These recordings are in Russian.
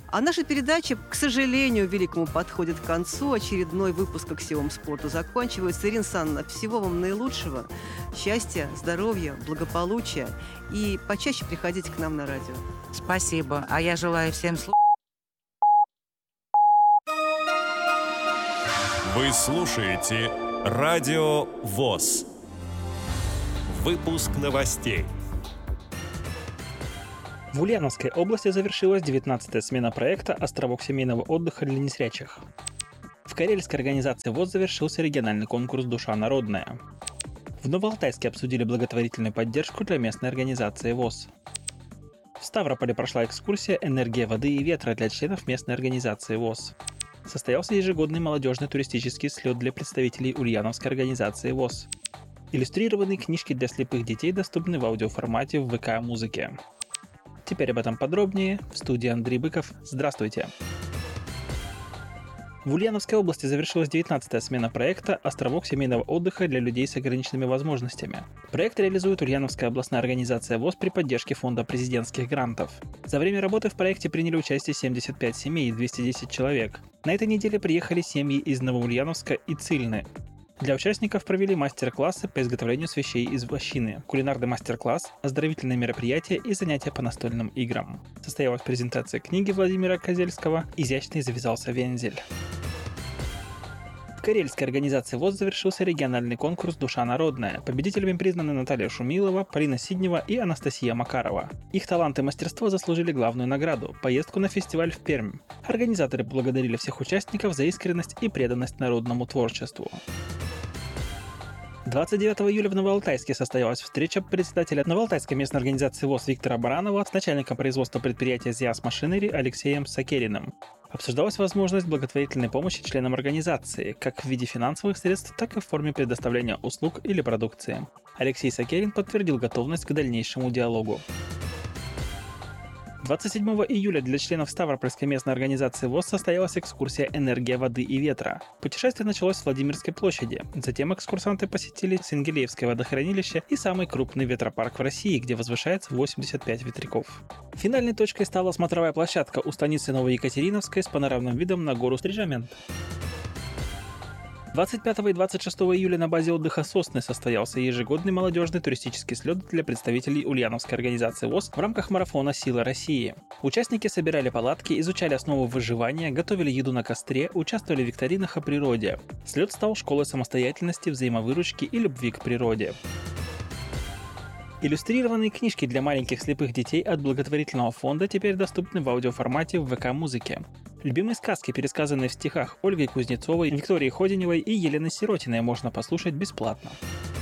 А наша передача, к сожалению, великому подходит к концу. Очередной выпуск «Аксиом спорту» заканчивается. Ирина Александровна, всего вам наилучшего. Счастья, здоровья, благополучия. И почаще приходите к нам на радио. Спасибо. А я желаю всем Вы слушаете Радио ВОС. Выпуск новостей. В Ульяновской области завершилась 19-я смена проекта «Островок семейного отдыха для незрячих». В Карельской организации ВОС завершился региональный конкурс «Душа народная». В Новоалтайске обсудили благотворительную поддержку для местной организации ВОС. В Ставрополе прошла экскурсия «Энергия воды и ветра» для членов местной организации ВОС. Состоялся ежегодный молодежный туристический слет для представителей Ульяновской организации ВОС. Иллюстрированные книжки для слепых детей доступны в аудиоформате в ВК-музыке. Теперь об этом подробнее. В студии Андрей Быков. Здравствуйте. В Ульяновской области завершилась 19-я смена проекта «Островок семейного отдыха для людей с ограниченными возможностями». Проект реализует Ульяновская областная организация ВОС при поддержке Фонда президентских грантов. За время работы в проекте приняли участие 75 семей и 210 человек. На этой неделе приехали семьи из Новоульяновска и Цильны. Для участников провели мастер-классы по изготовлению свечей из вощины, кулинарный мастер-класс, оздоровительные мероприятия и занятия по настольным играм. Состоялась презентация книги Владимира Козельского «Изящный завязался вензель». В Карельской организации ВОС завершился региональный конкурс «Душа народная». Победителями признаны Наталья Шумилова, Полина Сиднева и Анастасия Макарова. Их талант и мастерство заслужили главную награду – поездку на фестиваль в Пермь. Организаторы поблагодарили всех участников за искренность и преданность народному творчеству. 29 июля в Новоалтайске состоялась встреча председателя Новоалтайской местной организации ВОС Виктора Баранова с начальником производства предприятия «Зиас Машинери» Алексеем Сакериным. Обсуждалась возможность благотворительной помощи членам организации, как в виде финансовых средств, так и в форме предоставления услуг или продукции. Алексей Сакерин подтвердил готовность к дальнейшему диалогу. 27 июля для членов Ставропольской местной организации ВОС состоялась экскурсия «Энергия воды и ветра». Путешествие началось с Владимирской площади. Затем экскурсанты посетили Сенгелеевское водохранилище и самый крупный ветропарк в России, где возвышается 85 ветряков. Финальной точкой стала смотровая площадка у станицы Новоекатериновской с панорамным видом на гору Стрижамент. 25 и 26 июля на базе отдыха «Сосны» состоялся ежегодный молодежный туристический слет для представителей Ульяновской организации ВОС в рамках марафона «Сила России». Участники собирали палатки, изучали основы выживания, готовили еду на костре, участвовали в викторинах о природе. Слет стал школой самостоятельности, взаимовыручки и любви к природе. Иллюстрированные книжки для маленьких слепых детей от благотворительного фонда теперь доступны в аудиоформате в ВК-музыке. Любимые сказки, пересказанные в стихах Ольгой Кузнецовой, Викторией Ходиневой и Еленой Сиротиной, можно послушать бесплатно.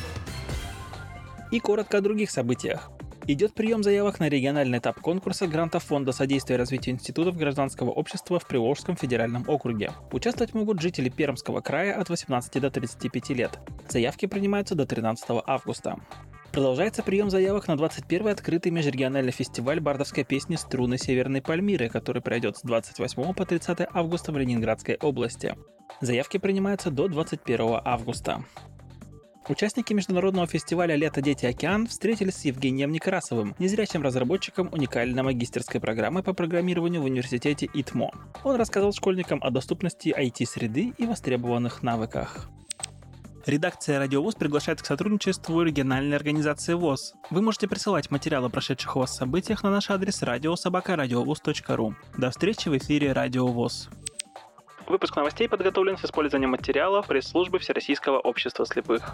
И коротко о других событиях. Идет прием заявок на региональный этап конкурса грантов Фонда содействия развитию институтов гражданского общества в Приволжском федеральном округе. Участвовать могут жители Пермского края от 18 до 35 лет. Заявки принимаются до 13 августа. Продолжается прием заявок на 21-й открытый межрегиональный фестиваль бардовской песни «Струны Северной Пальмиры», который пройдет с 28 по 30 августа в Ленинградской области. Заявки принимаются до 21 августа. Участники международного фестиваля «Лето, дети, океан» встретились с Евгением Некрасовым, незрячим разработчиком уникальной магистерской программы по программированию в университете ИТМО. Он рассказал школьникам о доступности IT-среды и востребованных навыках. Редакция «Радио ВОС» приглашает к сотрудничеству региональной организации ВОС. Вы можете присылать материалы о прошедших у вас событиях на наш адрес radio@radiovoz.ru. До встречи в эфире «Радио ВОС». Выпуск новостей подготовлен с использованием материалов пресс-службы Всероссийского общества слепых.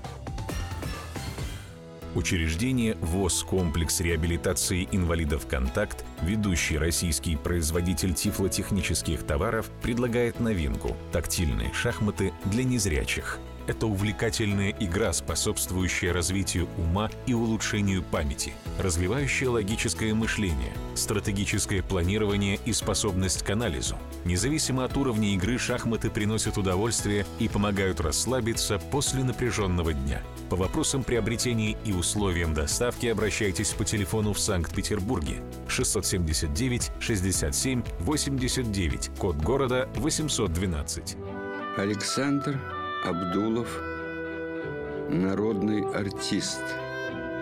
Учреждение ВОС «Комплекс реабилитации инвалидов «Контакт», ведущий российский производитель тифлотехнических товаров, предлагает новинку – тактильные шахматы для незрячих. Это увлекательная игра, способствующая развитию ума и улучшению памяти, развивающая логическое мышление, стратегическое планирование и способность к анализу. Независимо от уровня игры, шахматы приносят удовольствие и помогают расслабиться после напряженного дня. По вопросам приобретения и условиям доставки обращайтесь по телефону в Санкт-Петербурге 679 67 89, код города 812. Александр Абдулов, народный артист.